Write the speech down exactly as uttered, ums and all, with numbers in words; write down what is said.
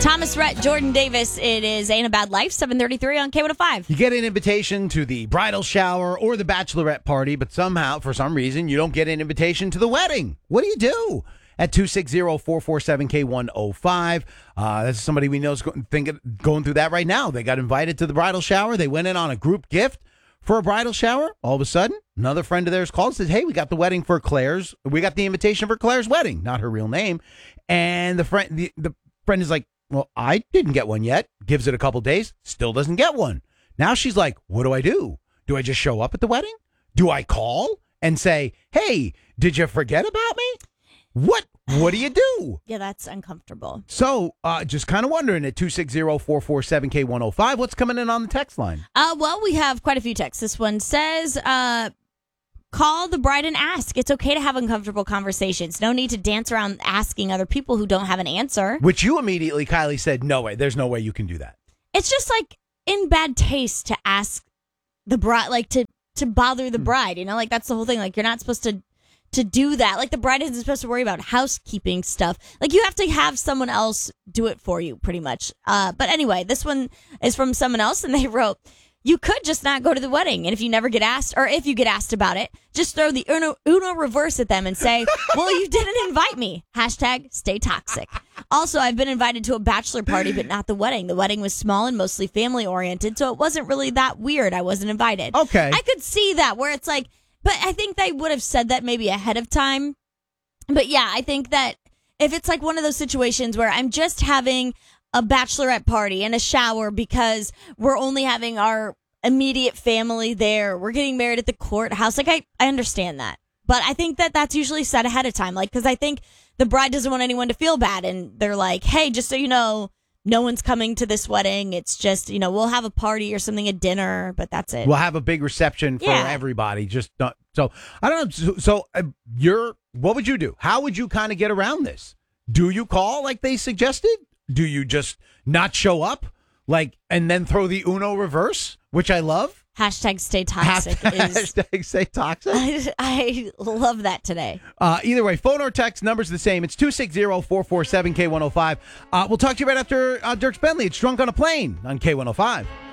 Thomas Rhett, Jordan Davis. It is Ain't a Bad Life, seven thirty-three on K one oh five. You get an invitation to the bridal shower or the bachelorette party, but somehow, for some reason, you don't get an invitation to the wedding. What do you do? At two six zero, four four seven, K one oh five. Uh, that's somebody we know is going, think, going through that right now. They got invited to the bridal shower. They went in on a group gift for a bridal shower. All of a sudden, another friend of theirs called and says, hey, we got the wedding for Claire's. We got the invitation for Claire's wedding, not her real name. And the friend, the, the friend is like, well, I didn't get one yet. Gives it a couple days, still doesn't get one. Now she's like, what do I do? Do I just show up at the wedding? Do I call and say, hey, did you forget about me? What? What do you do? Yeah, that's uncomfortable. So, uh, just kind of wondering at two six zero, four four seven, K one oh five, what's coming in on the text line? Uh, well, we have quite a few texts. This one says, uh, call the bride and ask. It's okay to have uncomfortable conversations. No need to dance around asking other people who don't have an answer. Which you immediately, Kylie, said, no way. There's no way you can do that. It's just like in bad taste to ask the bride, like to, to bother the bride, you know, like that's the whole thing. Like you're not supposed to, to do that. Like the bride isn't supposed to worry about housekeeping stuff. Like you have to have someone else do it for you pretty much. Uh, but anyway, this one is from someone else and they wrote, you could just not go to the wedding. And if you never get asked, or if you get asked about it, just throw the Uno, Uno reverse at them and say, well, you didn't invite me. Hashtag stay toxic. Also, I've been invited to a bachelor party, but not the wedding. The wedding was small and mostly family oriented, so it wasn't really that weird. I wasn't invited. Okay. I could see that where it's like, but I think they would have said that maybe ahead of time. But yeah, I think that if it's like one of those situations where I'm just having a bachelorette party and a shower because we're only having our immediate family there. We're getting married at the courthouse. Like, I, I understand that. But I think that that's usually said ahead of time. Like, because I think the bride doesn't want anyone to feel bad. And they're like, hey, just so you know, no one's coming to this wedding. It's just, you know, we'll have a party or something, a dinner, but that's it. We'll have a big reception for Yeah. everybody. Just not, so I don't know. So, so uh, you're, what would you do? How would you kind of get around this? Do you call like they suggested? Do you just not show up, like, and then throw the Uno reverse, which I love? Hashtag stay toxic. Hashtag, is, hashtag stay toxic. I, I love that today. Uh, either way, phone or text, number's the same. It's two six zero, four four seven, K one oh five. Uh, we'll talk to you right after uh, Dierks Bentley. It's Drunk on a Plane on K one oh five.